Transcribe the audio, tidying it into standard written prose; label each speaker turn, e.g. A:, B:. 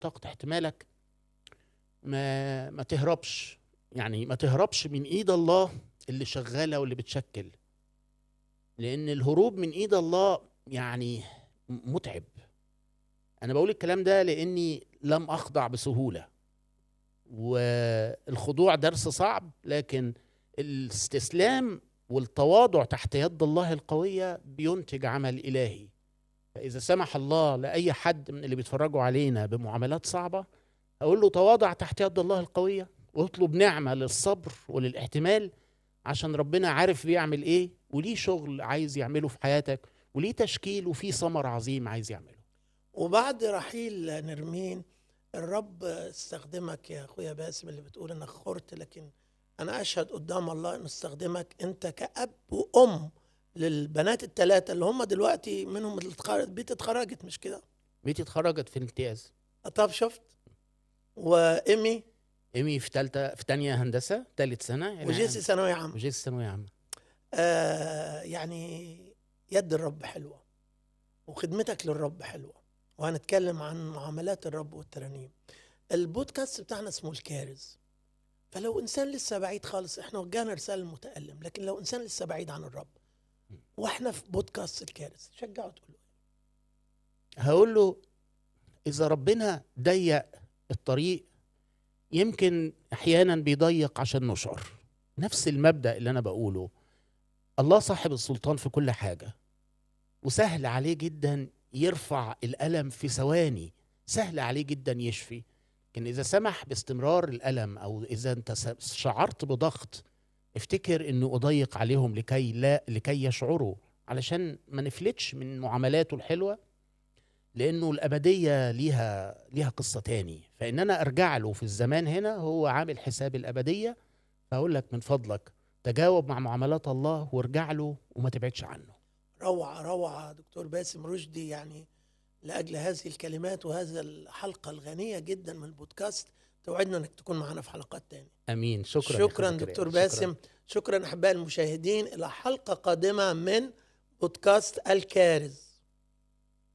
A: طاقة احتمالك ما تهربش، يعني ما تهربش من ايد الله اللي شغالة واللي بتشكل، لان الهروب من ايد الله يعني متعب. انا بقول الكلام ده لاني لم اخضع بسهولة، والخضوع درس صعب، لكن الاستسلام والتواضع تحت يد الله القوية بينتج عمل إلهي. فإذا سمح الله لأي حد من اللي بيتفرجوا علينا بمعاملات صعبة، أقول له تواضع تحت يد الله القوية، واطلب نعمة للصبر وللاحتمال، عشان ربنا عارف بيعمل إيه، وليه شغل عايز يعمله في حياتك، وليه تشكيل وفيه ثمر عظيم عايز يعمله.
B: وبعد رحيل نرمين الرب استخدمك يا اخويا باسم، اللي بتقول انك خرت، لكن انا اشهد قدام الله انه استخدمك انت كأب وام للبنات الثلاثه اللي هم دلوقتي منهم اللي بنت اتخرجت، مش كده؟
A: بيتي اتخرجت في الامتياز.
B: طب شفت. وايمي
A: إيمي في تانية هندسة تالت سنة يعني،
B: وجيسي ثانويه عامه.
A: وجيس ثانوية عامة.
B: يعني يد الرب حلوه وخدمتك للرب حلوه، وهنتكلم عن معاملات الرب والترانيم. البودكاست بتاعنا اسمه الكارز، فلو انسان لسه بعيد خالص، احنا وجهنا رساله المتألم، لكن لو انسان لسه بعيد عن الرب واحنا في بودكاست الكارث، شجعه تقول له
A: هقول له إذا ربنا ضيق الطريق، يمكن أحيانا بيضيق عشان نشعر. نفس المبدأ اللي أنا بقوله، الله صاحب السلطان في كل حاجة، وسهل عليه جدا يرفع الألم في ثواني، سهل عليه جدا يشفي. لكن إذا سمح باستمرار الألم، أو إذا أنت شعرت بضغط، افتكر إنه أضيق عليهم لكي يشعروا، علشان ما نفلتش من معاملاته الحلوة، لأنه الأبدية ليها قصة تاني. فإن أنا أرجع له في الزمان هنا، هو عامل حساب الأبدية. فأقول لك من فضلك تجاوب مع معاملات الله وارجع له وما تبعدش عنه.
B: روعة روعة دكتور باسم رشدي، يعني لأجل هذه الكلمات وهذا الحلقة الغنية جدا من البودكاست. توعدنا أنك تكون معنا في حلقات تانية.
A: أمين. شكرا يا
B: شكرا
A: أخي زكريا.
B: دكتور باسم. شكرا أحباء المشاهدين، إلى حلقة قادمة من بودكاست الكارز.